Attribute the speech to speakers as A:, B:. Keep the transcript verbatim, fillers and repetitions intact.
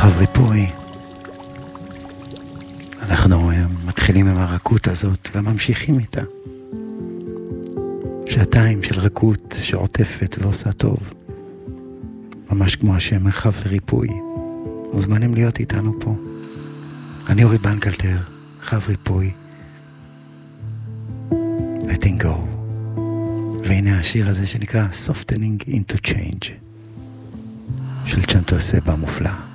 A: מרחב ריפוי. אנחנו מתחילים עם הרכות הזאת וממשיכים איתה. שעתיים של רכות שעוטפת ועושה טוב. ממש כמו השם מרחב לריפוי. מוזמנים להיות איתנו פה. אני אורי בנקלטר, מרחב ריפוי. letting go. והנה השיר הזה שנקרא Softening into Change של צ'נטו סבא מופלא.